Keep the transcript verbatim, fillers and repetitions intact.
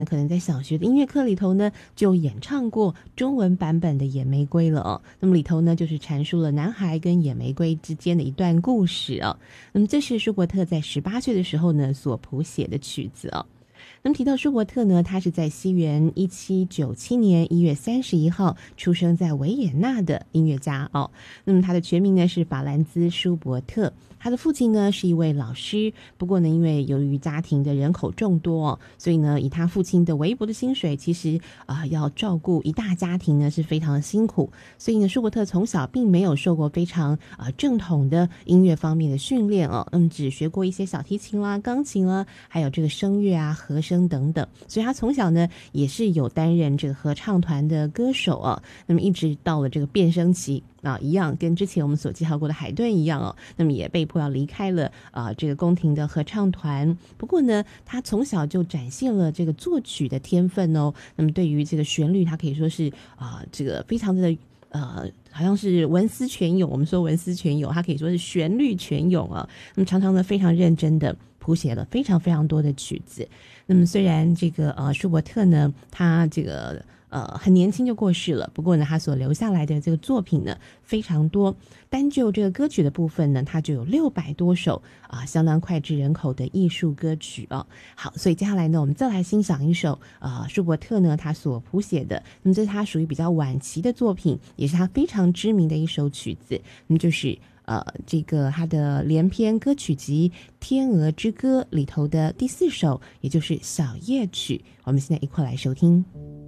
那可能在小学的音乐课里头呢，就演唱过中文版本的《野玫瑰》了哦。那么里头呢，就是阐述了男孩跟野玫瑰之间的一段故事哦。那么这是舒伯特在十八岁的时候呢所谱写的曲子哦。那么提到舒伯特呢，他是在西元一七九七年一月三十一号出生在维也纳的音乐家哦。那么他的全名呢是法兰兹·舒伯特。他的父亲呢是一位老师，不过呢，因为由于家庭的人口众多哦，所以呢，以他父亲的微薄的薪水，其实啊、呃、要照顾一大家庭呢是非常的辛苦。所以呢，舒伯特从小并没有受过非常啊、呃、正统的音乐方面的训练哦，嗯，只学过一些小提琴啦、钢琴啦，还有这个声乐啊、和声等等。所以他从小呢也是有担任这个合唱团的歌手哦。那么一直到了这个变声期。啊，一样跟之前我们所介绍过的海顿一样哦，那么也被迫要离开了啊、呃、这个宫廷的合唱团。不过呢，他从小就展现了这个作曲的天分哦。那么对于这个旋律，他可以说是啊、呃、这个非常的呃，好像是文思泉涌。我们说文思泉涌，他可以说是旋律泉涌啊。那么常常呢非常认真的谱写了非常非常多的曲子。那么虽然这个呃舒伯特呢，他这个。呃，很年轻就过世了。不过呢，他所留下来的这个作品呢非常多。单就这个歌曲的部分呢，它就有六百多首啊、呃，相当脍炙人口的艺术歌曲哦。好，所以接下来呢，我们再来欣赏一首呃舒伯特呢他所谱写的，那么这是他属于比较晚期的作品，也是他非常知名的一首曲子，那么就是呃这个他的连篇歌曲集《天鹅之歌》里头的第四首，也就是小夜曲。我们现在一块来收听。